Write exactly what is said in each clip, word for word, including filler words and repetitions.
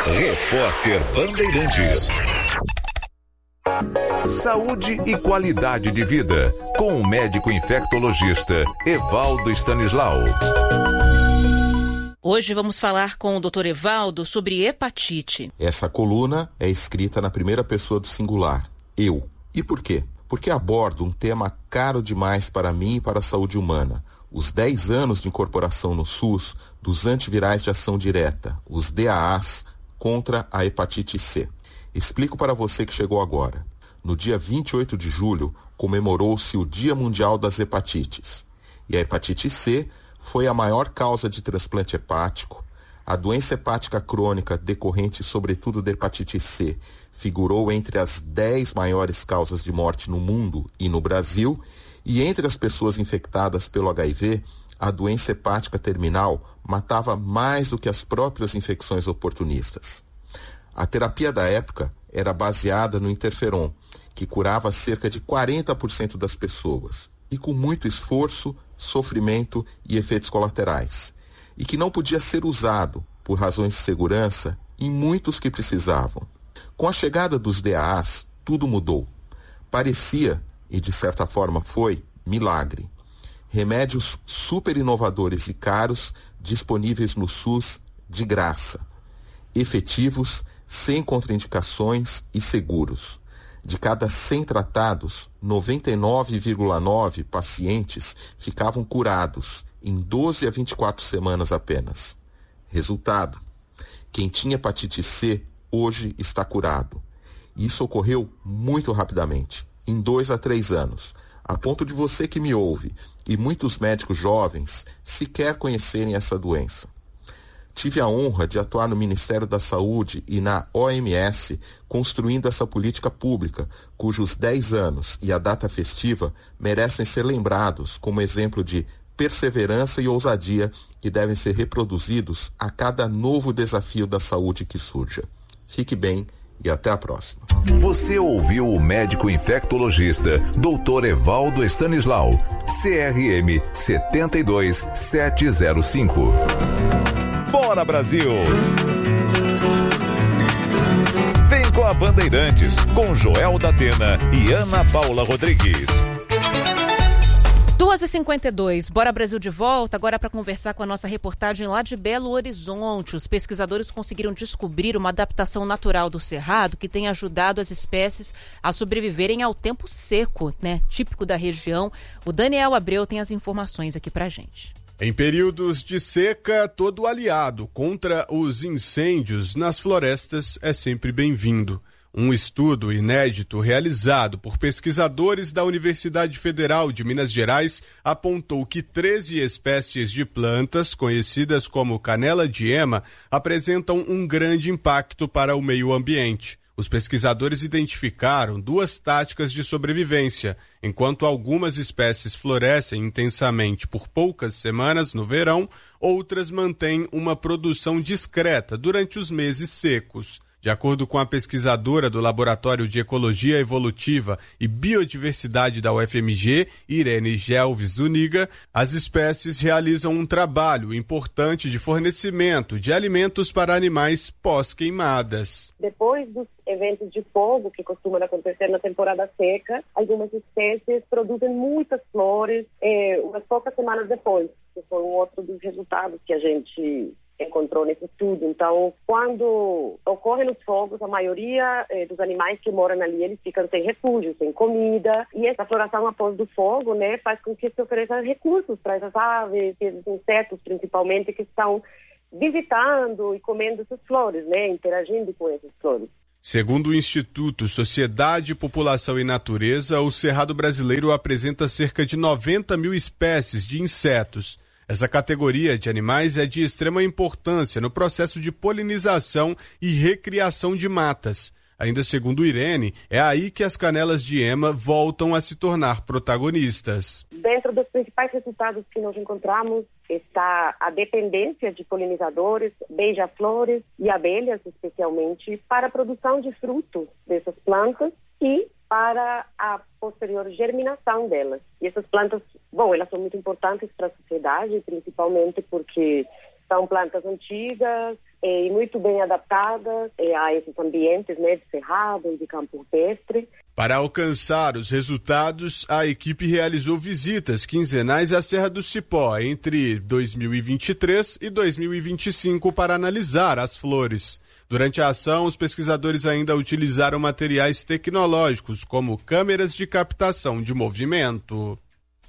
Repórter Bandeirantes. Saúde e qualidade de vida, com o médico infectologista Evaldo Stanislau. Hoje vamos falar com o doutor Evaldo sobre hepatite. Essa coluna é escrita na primeira pessoa do singular, eu. E por quê? Porque abordo um tema caro demais para mim e para a saúde humana. Os dez anos de incorporação no SUS dos antivirais de ação direta, os D A As, contra a hepatite C. Explico para você que chegou agora. No dia vinte e oito de julho, comemorou-se o Dia Mundial das Hepatites. E a hepatite C foi a maior causa de transplante hepático. A doença hepática crônica, decorrente sobretudo da hepatite C, figurou entre as dez maiores causas de morte no mundo e no Brasil, e entre as pessoas infectadas pelo H I V, a doença hepática terminal matava mais do que as próprias infecções oportunistas. A terapia da época era baseada no interferon, que curava cerca de quarenta por cento das pessoas, e com muito esforço, sofrimento e efeitos colaterais, e que não podia ser usado, por razões de segurança, em muitos que precisavam. Com a chegada dos D A As, tudo mudou. Parecia, e de certa forma foi, milagre. Remédios super inovadores e caros, disponíveis no SUS de graça. Efetivos, sem contraindicações e seguros. De cada cem tratados, noventa e nove vírgula nove pacientes ficavam curados em doze a vinte e quatro semanas apenas. Resultado: quem tinha hepatite C hoje está curado. Isso ocorreu muito rapidamente, em dois a três anos, a ponto de você que me ouve e muitos médicos jovens sequer conhecerem essa doença. Tive a honra de atuar no Ministério da Saúde e na O M S, construindo essa política pública, cujos dez anos e a data festiva merecem ser lembrados como exemplo de perseverança e ousadia que devem ser reproduzidos a cada novo desafio da saúde que surja. Fique bem e até a próxima. Você ouviu o médico infectologista doutor Evaldo Stanislau, C R M sete dois sete zero cinco. Bora, Brasil! Vem com a Bandeirantes, com Joel da Atena e Ana Paula Rodrigues. duas e cinquenta e dois, Bora Brasil de volta, agora para conversar com a nossa reportagem lá de Belo Horizonte. Os pesquisadores conseguiram descobrir uma adaptação natural do cerrado que tem ajudado as espécies a sobreviverem ao tempo seco, né, típico da região. O Daniel Abreu tem as informações aqui pra gente. Em períodos de seca, todo aliado contra os incêndios nas florestas é sempre bem-vindo. Um estudo inédito realizado por pesquisadores da Universidade Federal de Minas Gerais apontou que treze espécies de plantas, conhecidas como canela de ema, apresentam um grande impacto para o meio ambiente. Os pesquisadores identificaram duas táticas de sobrevivência. Enquanto algumas espécies florescem intensamente por poucas semanas no verão, outras mantêm uma produção discreta durante os meses secos. De acordo com a pesquisadora do Laboratório de Ecologia Evolutiva e Biodiversidade da U F M G, Irene Gelves Zuniga, as espécies realizam um trabalho importante de fornecimento de alimentos para animais pós-queimadas. Depois dos eventos de fogo que costumam acontecer na temporada seca, algumas espécies produzem muitas flores eh, umas poucas semanas depois, que foi um outro dos resultados que a gente encontrou nesse estudo. Então, quando ocorrem os fogos, a maioria eh, dos animais que moram ali, eles ficam sem refúgio, sem comida, e essa floração após do fogo, né, faz com que se ofereça recursos para essas aves, esses insetos principalmente, que estão visitando e comendo essas flores, né, interagindo com essas flores. Segundo o Instituto Sociedade, População e Natureza, o Cerrado brasileiro apresenta cerca de noventa mil espécies de insetos. Essa categoria de animais é de extrema importância no processo de polinização e recriação de matas. Ainda segundo Irene, é aí que as canelas de ema voltam a se tornar protagonistas. Dentro dos principais resultados que nós encontramos está a dependência de polinizadores, beija-flores e abelhas, especialmente, para a produção de frutos dessas plantas e para a posterior germinação delas. E essas plantas, bom, elas são muito importantes para a sociedade, principalmente porque são plantas antigas, é, e muito bem adaptadas é, a esses ambientes, né, de cerrado, de campo rupestre. Para alcançar os resultados, a equipe realizou visitas quinzenais à Serra do Cipó entre dois mil e vinte e três e dois mil e vinte e cinco para analisar as flores. Durante a ação, os pesquisadores ainda utilizaram materiais tecnológicos, como câmeras de captação de movimento.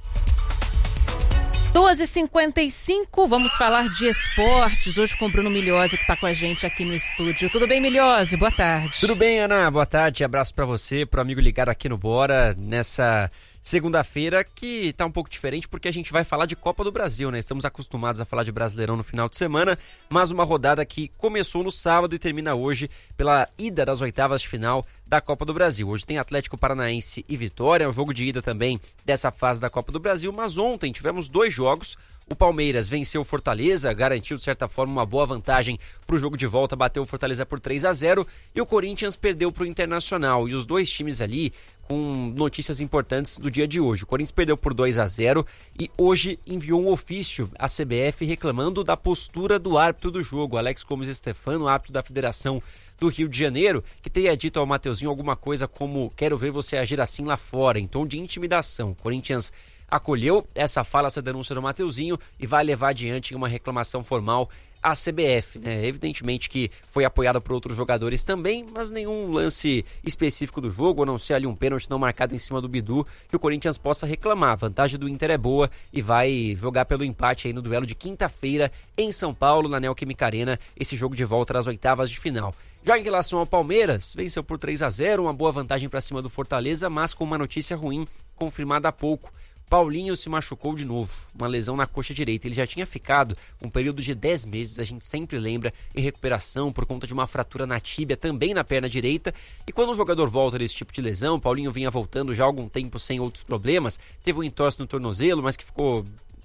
duas e cinquenta e cinco, vamos falar de esportes, hoje com o Bruno Migliozzi, que está com a gente aqui no estúdio. Tudo bem, Migliozzi? Boa tarde. Tudo bem, Ana? Boa tarde, abraço para você, pro amigo ligado aqui no Bora, nessa segunda-feira que tá um pouco diferente porque a gente vai falar de Copa do Brasil, né? Estamos acostumados a falar de Brasileirão no final de semana, mas uma rodada que começou no sábado e termina hoje pela ida das oitavas de final da Copa do Brasil. Hoje tem Atlético Paranaense e Vitória, é um jogo de ida também dessa fase da Copa do Brasil, mas ontem tivemos dois jogos. O Palmeiras venceu o Fortaleza, garantiu de certa forma uma boa vantagem para o jogo de volta, bateu o Fortaleza por três a zero e o Corinthians perdeu para o Internacional. E os dois times ali com notícias importantes do dia de hoje. O Corinthians perdeu por dois a zero e hoje enviou um ofício à C B F reclamando da postura do árbitro do jogo, Alex Gomes Stefano, árbitro da Federação do Rio de Janeiro, que teria dito ao Mateuzinho alguma coisa como: quero ver você agir assim lá fora, em tom de intimidação. O Corinthians acolheu essa fala, essa denúncia do Mateuzinho e vai levar adiante uma reclamação formal à C B F, né? Evidentemente que foi apoiada por outros jogadores também, mas nenhum lance específico do jogo, a não ser ali um pênalti não marcado em cima do Bidu, que o Corinthians possa reclamar. A vantagem do Inter é boa e vai jogar pelo empate aí no duelo de quinta-feira em São Paulo, na Neoquímica Arena, esse jogo de volta das oitavas de final. Já em relação ao Palmeiras, venceu por três a zero, uma boa vantagem para cima do Fortaleza, mas com uma notícia ruim confirmada há pouco. Paulinho se machucou de novo, uma lesão na coxa direita. Ele já tinha ficado um período de dez meses, a gente sempre lembra, em recuperação por conta de uma fratura na tíbia, também na perna direita. E quando um jogador volta desse tipo de lesão, Paulinho vinha voltando já há algum tempo sem outros problemas, teve um entorse no tornozelo, mas que ficou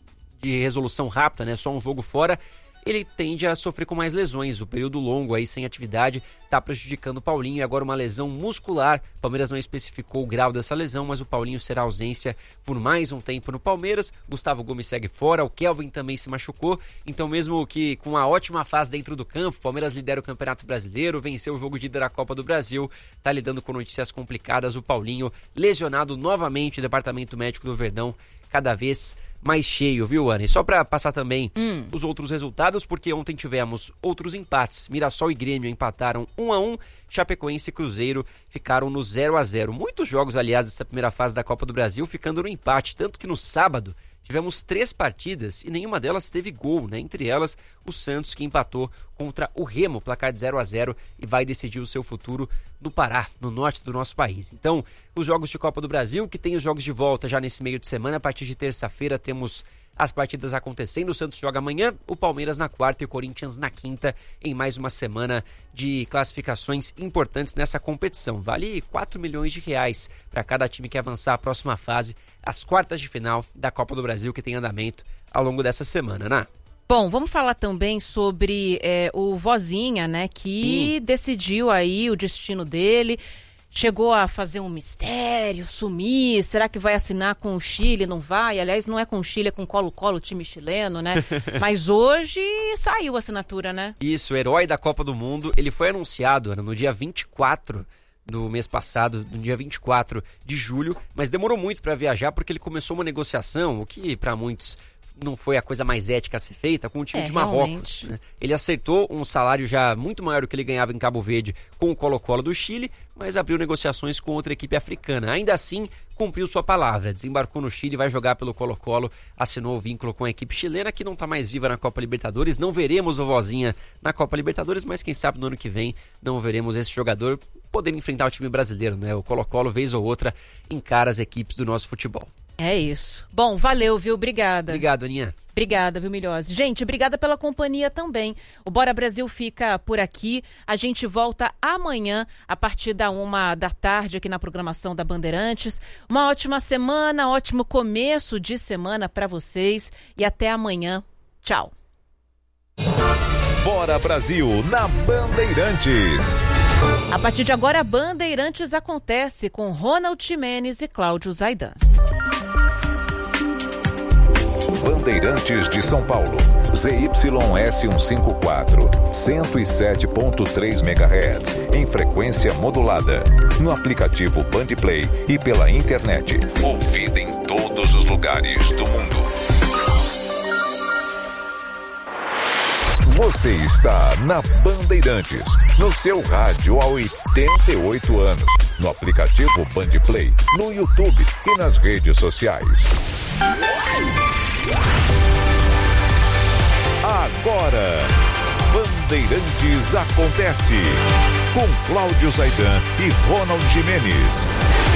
de resolução rápida, né? Só um jogo fora. Ele tende a sofrer com mais lesões. O período longo aí sem atividade está prejudicando o Paulinho. E agora uma lesão muscular. O Palmeiras não especificou o grau dessa lesão, mas o Paulinho será ausência por mais um tempo no Palmeiras. Gustavo Gomes segue fora, o Kelvin também se machucou. Então mesmo que com uma ótima fase dentro do campo, o Palmeiras lidera o Campeonato Brasileiro, venceu o jogo de ida da Copa do Brasil, está lidando com notícias complicadas. O Paulinho lesionado novamente, o Departamento Médico do Verdão cada vez mais cheio, viu, Ana? E só para passar também hum. os outros resultados, porque ontem tivemos outros empates. Mirassol e Grêmio empataram um a um, Chapecoense e Cruzeiro ficaram no zero a zero. Muitos jogos, aliás, dessa primeira fase da Copa do Brasil ficando no empate, tanto que no sábado tivemos três partidas e nenhuma delas teve gol, né? Entre elas, o Santos, que empatou contra o Remo, placar de zero a zero, e vai decidir o seu futuro no Pará, no norte do nosso país. Então, os jogos de Copa do Brasil, que tem os jogos de volta já nesse meio de semana, a partir de terça-feira temos as partidas acontecendo. O Santos joga amanhã, o Palmeiras na quarta e o Corinthians na quinta, em mais uma semana de classificações importantes nessa competição. Vale quatro milhões de reais para cada time que avançar à próxima fase, as quartas de final da Copa do Brasil, que tem andamento ao longo dessa semana, né? Bom, vamos falar também sobre é, o Vozinha, né, que hum. decidiu aí o destino dele. Chegou a fazer um mistério, sumir, será que vai assinar com o Chile? Não vai? Aliás, não é com o Chile, é com o Colo-Colo, o time chileno, né? Mas hoje saiu a assinatura, né? Isso, herói da Copa do Mundo. Ele foi anunciado, Ana, no dia vinte e quatro do mês passado, no dia vinte e quatro de julho, mas demorou muito para viajar porque ele começou uma negociação, o que para muitos não foi a coisa mais ética a ser feita, com o time é, de Marrocos. Né? Ele aceitou um salário já muito maior do que ele ganhava em Cabo Verde com o Colo-Colo do Chile, mas abriu negociações com outra equipe africana. Ainda assim, cumpriu sua palavra, desembarcou no Chile, vai jogar pelo Colo-Colo, assinou o vínculo com a equipe chilena, que não está mais viva na Copa Libertadores. Não veremos o Vozinha na Copa Libertadores, mas quem sabe no ano que vem não veremos esse jogador poder enfrentar o time brasileiro, né? O Colo-Colo, vez ou outra, encara as equipes do nosso futebol. É isso. Bom, valeu, viu? Obrigada. Obrigado, Aninha. Obrigada, viu, Migliozzi? Gente, obrigada pela companhia também. O Bora Brasil fica por aqui. A gente volta amanhã, a partir da uma da tarde, aqui na programação da Bandeirantes. Uma ótima semana, ótimo começo de semana para vocês. E até amanhã. Tchau. Bora Brasil, na Bandeirantes. A partir de agora, a Bandeirantes acontece com Ronald Ximenes e Cláudio Zaidan. Bandeirantes de São Paulo, Z Y S cento e cinquenta e quatro, cento e sete ponto três megahertz, em frequência modulada, no aplicativo Bandplay e pela internet, ouvida em todos os lugares do mundo. Você está na Bandeirantes, no seu rádio há oitenta e oito anos, no aplicativo Bandplay, no YouTube e nas redes sociais. Agora, Bandeirantes acontece, com Cláudio Zaidan e Ronald Gimenez.